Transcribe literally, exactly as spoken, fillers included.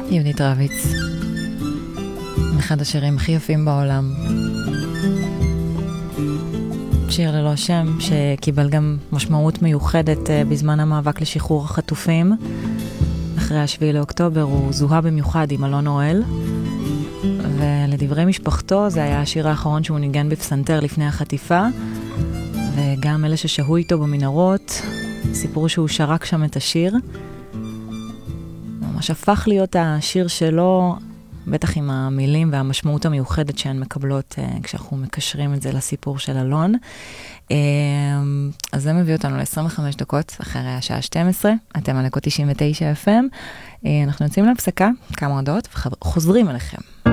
יונית רביץ, אחד השירים הכי יפים בעולם. שיר ללא שם שקיבל גם משמעות מיוחדת בזמן המאבק לשחרור החטופים. אחרי השביעי לאוקטובר הוא זוהה במיוחד עם אלון אוהל, ולדברי משפחתו זה היה השיר האחרון שהוא ניגן בפסנתר לפני החטיפה, וגם אלה ששהו איתו במנהרות סיפרו שהוא שרק שם את השיר. ממש הפך להיות השיר שלו, בטח עם המילים והמשמעות המיוחדת שהן מקבלות uh, כשאנחנו מקשרים את זה לסיפור של אלון. Uh, אז זה מביא אותנו ל-עשרים וחמש דקות אחרי השעה שתים עשרה. אתם על לקו תשעים ותשע אף אם. Uh, אנחנו יוצאים להפסקה, כמה הודעות, וחוזרים אליכם.